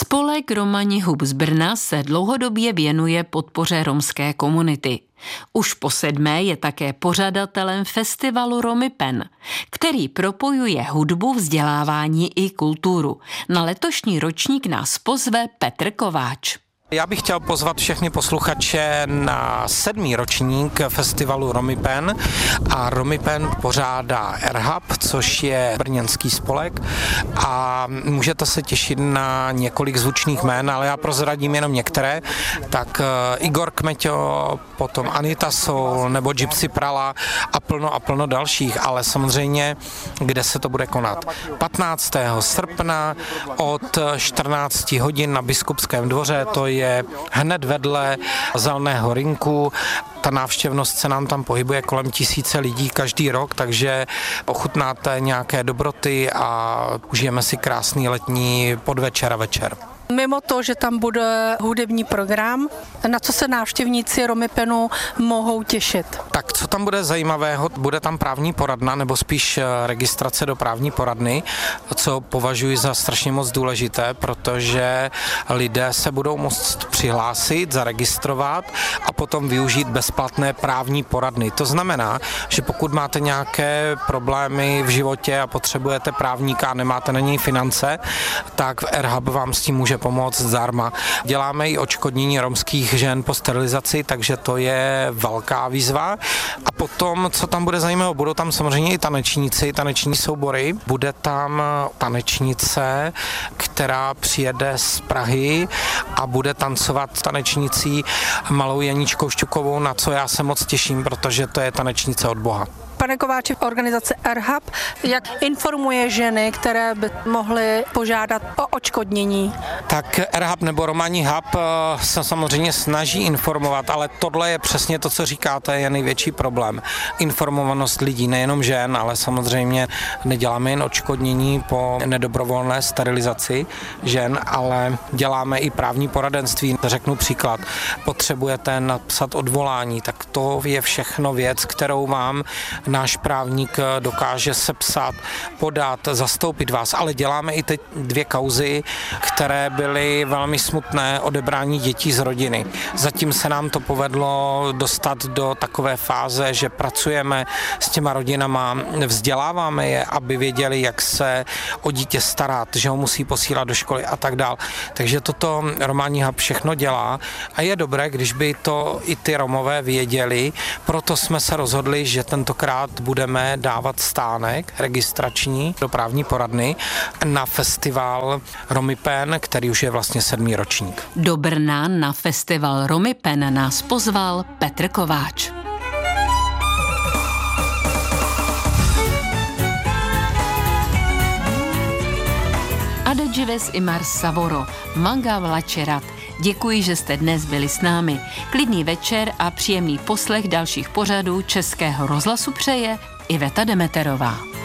Spolek Romani Hub z Brna se dlouhodobě věnuje podpoře romské komunity. Už po 7. je také pořadatelem festivalu Romipen, který propojuje hudbu, vzdělávání i kulturu. Na letošní ročník nás pozve Petr Kováč. Já bych chtěl pozvat všechny posluchače na 7. ročník festivalu Romipen a Romipen pořádá Erhab, což je brněnský spolek a můžete se těšit na několik zvučných jmén, ale já prozradím jenom některé, tak Igor Kmeťo, potom Anita Soul nebo Gypsy Prala a plno dalších, ale samozřejmě, kde se to bude konat. 15. srpna od 14 hodin na Biskupském dvoře, to je hned vedle Zeleného rynku. Ta návštěvnost se nám tam pohybuje kolem 1000 lidí každý rok, takže ochutnáte nějaké dobroty a užijeme si krásný letní podvečer a večer. Mimo to, že tam bude hudební program, na co se návštěvníci Romipenu mohou těšit? Tak co tam bude zajímavého? Bude tam právní poradna, nebo spíš registrace do právní poradny, co považuji za strašně moc důležité, protože lidé se budou moct přihlásit, zaregistrovat a potom využít bezplatné právní poradny. To znamená, že pokud máte nějaké problémy v životě a potřebujete právníka a nemáte na něj finance, tak v Erhab vám s tím může pomoct zdarma. Děláme i odškodnění romských žen po sterilizaci, takže to je velká výzva. A potom, co tam bude zajímavé, budou tam samozřejmě i tanečníci, taneční soubory. Bude tam tanečnice, která přijede z Prahy a bude tancovat tanečnicí malou Janíčkou Šťukovou, na co já se moc těším, protože to je tanečnice od Boha. Pane Kováči, organizace Erhab, jak informuje ženy, které by mohly požádat o odškodnění? Tak Erhab nebo Romani Hub se samozřejmě snaží informovat, ale tohle je přesně to, co říkáte, je největší problém. Informovanost lidí, nejenom žen, ale samozřejmě neděláme jen odškodnění po nedobrovolné sterilizaci žen, ale děláme i právní poradenství. Řeknu příklad, potřebujete napsat odvolání, tak to je všechno věc, kterou vám náš právník dokáže sepsat, podat, zastoupit vás, ale děláme i teď 2 kauzy, které byly velmi smutné, odebrání dětí z rodiny. Zatím se nám to povedlo dostat do takové fáze, že pracujeme s těma rodinama, vzděláváme je, aby věděli, jak se o dítě starat, že ho musí posílat do školy a tak dál. Takže toto Romani Hub všechno dělá a je dobré, když by to i ty Romové věděli, proto jsme se rozhodli, že tentokrát budeme dávat stánek registrační do právní poradny na festival Romipen, který už je vlastně 7. ročník. Do Brna na festival Romipen nás pozval Petr Kováč. Adedžives Imar Savoro, Manga Vlačerat. Děkuji, že jste dnes byli s námi. Klidný večer a příjemný poslech dalších pořadů Českého rozhlasu přeje Iveta Demeterová.